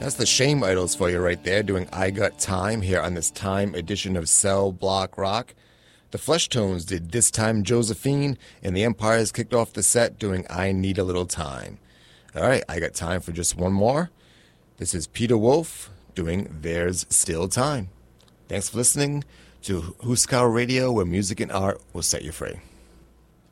That's the Shame Idols for you right there, doing I Got Time here on this Time edition of Cell Block Rock. The Fleshtones did This Time Josephine, and the Empires kicked off the set doing I Need a Little Time. All right, I got time for just one more. This is Peter Wolf doing There's Still Time. Thanks for listening to Huskar Radio, where music and art will set you free.